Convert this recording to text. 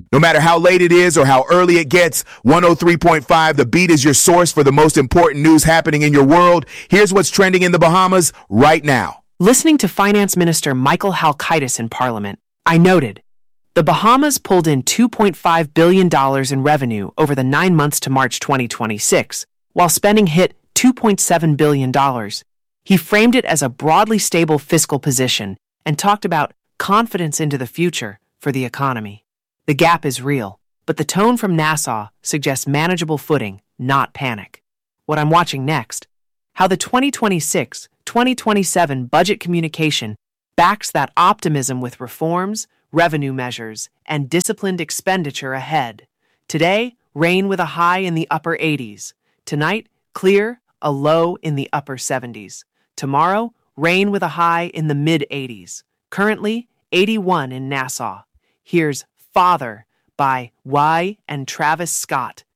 No matter how late it is or how early it gets, 103.5 The Beat is your source for the most important news happening in your world. Here's what's trending in the Bahamas right now. Listening to Finance Minister Michael Halkitis in Parliament, I noted, the Bahamas pulled in $2.5 billion in revenue over the 9 months to March 2026, while spending hit $2.7 billion. He framed it as a broadly stable fiscal position and talked about confidence into the future for the economy. The gap is real, but the tone from Nassau suggests manageable footing, not panic. What I'm watching next, how the 2026-2027 budget communication backs that optimism with reforms, revenue measures, and disciplined expenditure ahead. Today, rain with a high in the upper 80s. Tonight, clear, a low in the upper 70s. Tomorrow, rain with a high in the mid-80s. Currently, 81 in Nassau. Here's Father by Y and Travis Scott.